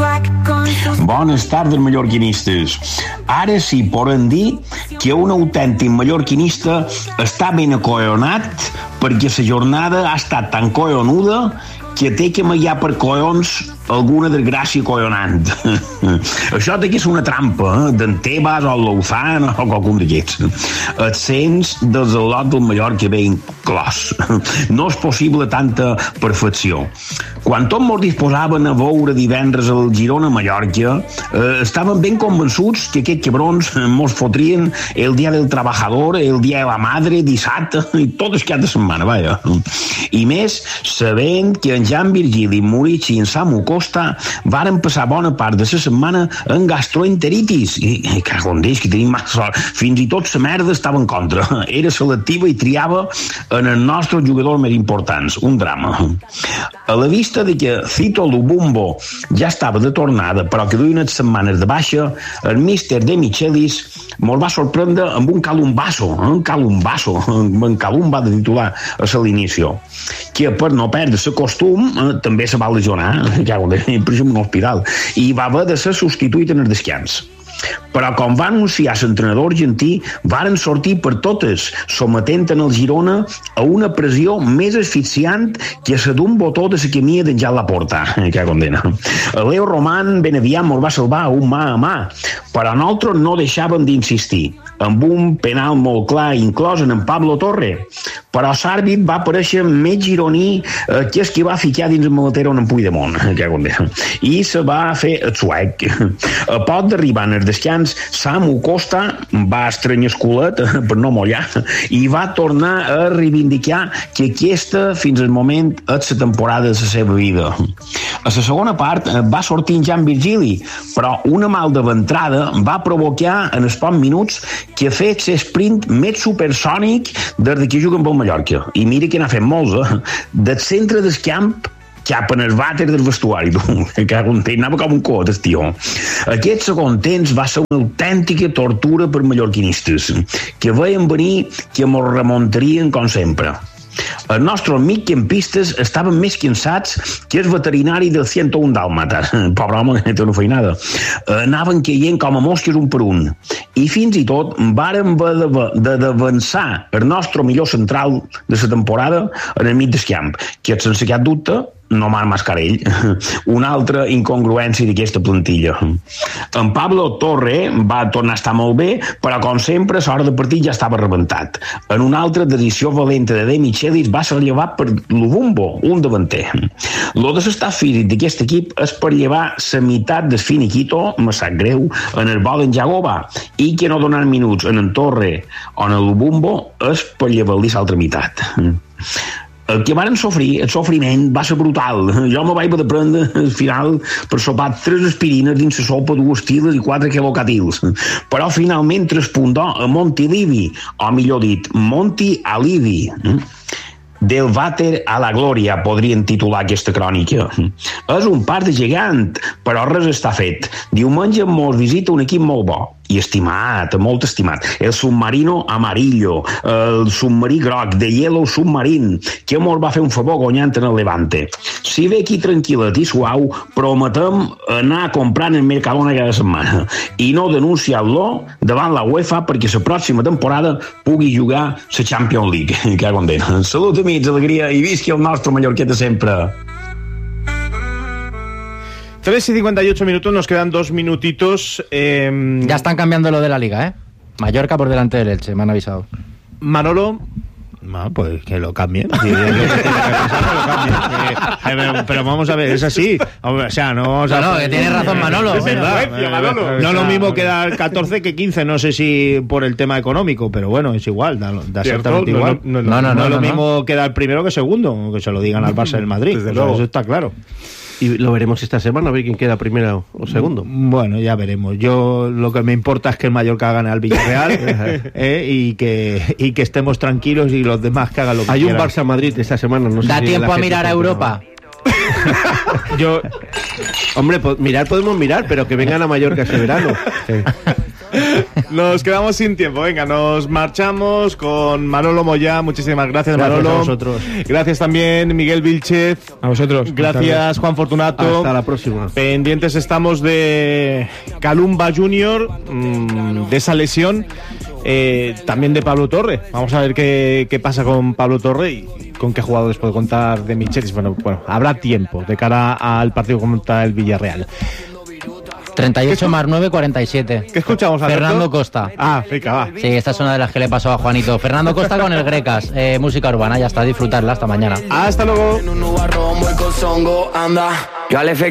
Bones tardes, mallorquinistes. Ara sí podem dir que un autèntic mallorquinista està ben acollonat perquè la jornada ha estat tan collonuda que té que mallar per collons alguna desgràcia collonant. Això té que és una trampa, d'en Tebas o el Lauzán o qualcun d'aquests. Et sents dels al·lots del Mallorca ben clos. No és possible tanta perfecció. Quan tots mos disposaven a veure divendres el Girona-Mallorca, estaven ben convençuts que aquests cabrons mos fotrien el dia del trabajador, el dia de la madre, dissabte i tot el cap de setmana, vaja. I més, sabent que en Jan Virgili, Murici i en Samu Costa varen passar bona part de la setmana en gastroenteritis. I cagondeix, que tenim massa sort. Fins i tot la merda estava en contra. Era selectiva i triava en els nostres jugadors més importants. Un drama. A la vista de que Cito Lubumbo ja estava de tornada, però que duia unes setmanes de baixa, el míster de Michelis mos va sorprendre amb un calumbasso, en Calum va de titular a l'inici, que per no perdre el costum també se va lesionar, per un hospital, i va haver de ser substituït en el descans. Però com va anunciar l'entrenador argentí, varen sortir per totes, sometent en el Girona a una pressió més asfixiant que la d'un botó de la camia d'en Jan Laporta, que condena. Leo Román ben aviat mos va salvar un mà a mà, però nosaltres no deixàvem d'insistir, amb un penal molt clar inclòs en Pablo Torre, però l'àrbit va aparèixer més gironí que és que va ficar dins el maletero en Puigdemont, que condena, i se va fer el suec. A poc d'arribar en el descans, Samu Costa va estranyar el culet per no mollar i va tornar a reivindicar que aquesta, fins al moment, és la temporada de la seva vida. A la segona part va sortir en Jan Virgili, però una mal d'aventrada va provocar en els pocs minuts que ha fet l'esprint més supersònic des que juguen pel Mallorca. I mira que n'ha fet molts, del centre del camp cap en el vàter del vestuari, que anava com un cot, el tio. Aquest segon temps va ser una autèntica tortura per mallorquinistes, que veien venir que mos remuntarien com sempre. Els nostres migcampistes estaven més cansats que el veterinari del 101 dàlmates. Pobre home, que té una feinada. Anaven caient com a mosques un per un. I fins i tot vàrem haver d'avançar el nostre millor central de la temporada en el mig del camp, que sense cap dubte no Marc Mascarell, una altra incongruència d'aquesta plantilla. En Pablo Torre va tornar a estar molt bé, però com sempre l'hora de partit ja estava rebentat. En una altra decisió valenta de Michelis va ser llevat per Lubumbo, un davanter. Lo de l'estat físic d'aquest equip és per llevar la meitat del finiquito, me sap greu, en el vol en Jagoba, i que no donar minuts en Torre o en el Lubumbo és per llevar-li l'altra meitat. El que varen sofrir, el sofriment, va ser brutal. Jo me vaig haver de prendre al final per sopar 3 aspirines dins la sopa, 2 tiles i 4 quelocatils. Però finalment 3 punts a Montilivi, o millor dit, Monti Alivi. Del vàter a la glòria, podrien titular aquesta crònica. És un part de gegant, però res està fet. Diumenge mos visita un equip molt bo i estimat, molt estimat. El Submarino Amarillo, el submarí groc, de Yellow Submarine, que mos va fer un favor guanyant en el Levante. Si ve aquí tranquil·let i suau, prometem anar comprant el Mercadona cada setmana i no denunciar-lo davant la UEFA perquè la pròxima temporada pugui jugar la Champions League. Que condena. Salut, amics, alegria i visqui el nostre Mallorqueta sempre. 3:58 minutos, nos quedan 2 minutitos. Ya están cambiando lo de la liga, ¿eh? Mallorca por delante del Elche, me han avisado. Manolo. No, pues que lo cambien. Pero vamos a ver, es así. O sea, no vamos a... No, que tiene razón Manolo. Es verdad. No lo mismo quedar 14 que 15, no sé si por el tema económico, pero bueno, es igual, da exactamente igual. No es lo mismo quedar primero que segundo, que se lo digan al Barça del Madrid. Eso está claro. Y lo veremos esta semana, a ver quién queda primero o segundo. Bueno, ya veremos. Yo lo que me importa es que el Mallorca gane al Villarreal y que estemos tranquilos y los demás que hagan lo que quieran. Hay un Barça-Madrid esta semana. No sé ¿Da si tiempo a mirar a Europa? Hombre, mirar podemos mirar, pero que vengan a Mallorca ese verano. Sí. Nos quedamos sin tiempo. Venga, nos marchamos con Manolo Moyá. Muchísimas gracias, Manolo. Gracias a vosotros. Gracias también, Miguel Vilchez. A vosotros. Gracias, Juan Fortunato. Hasta la próxima. Pendientes estamos de Calumba Junior, de esa lesión. También de Pablo Torre. Vamos a ver qué pasa con Pablo Torre y con qué jugadores puede contar de Michelis. Bueno, habrá tiempo de cara al partido contra el Villarreal. 38 más 9, 47. ¿Qué escuchamos, Alberto? Fernando Costa. Ah, rica, va. Sí, esta es una de las que le pasó a Juanito. Fernando Costa con el Grecas. Música urbana, ya está, disfrutarla hasta mañana. Hasta luego.